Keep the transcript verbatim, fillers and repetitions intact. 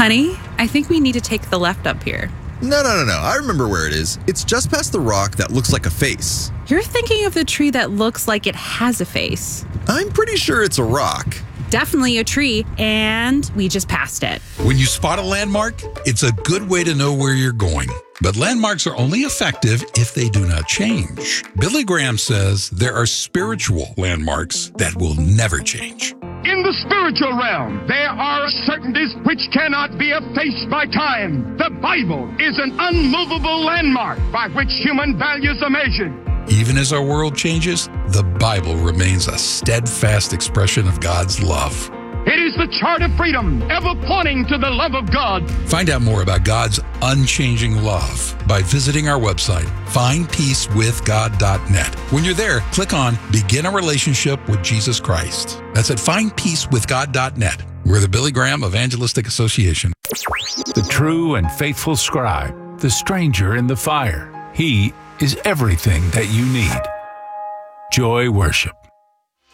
Honey, I think we need to take the left up here. No, no, no, no. I remember where it is. It's just past the rock that looks like a face. You're thinking of the tree that looks like it has a face. I'm pretty sure it's a rock. Definitely a tree, and we just passed it. When you spot a landmark, it's a good way to know where you're going. But landmarks are only effective if they do not change. Billy Graham says there are spiritual landmarks that will never change. In the spiritual realm, there are certainties which cannot be effaced by time. The Bible is an unmovable landmark by which human values are measured. Even as our world changes, the Bible remains a steadfast expression of God's love. It is the chart of freedom, ever pointing to the love of God. Find out more about God's unchanging love by visiting our website, find peace with god dot net. When you're there, click on Begin a Relationship with Jesus Christ. That's at find peace with god dot net. We're the Billy Graham Evangelistic Association. The true and faithful scribe, the stranger in the fire. He is everything that you need. Joy Worship.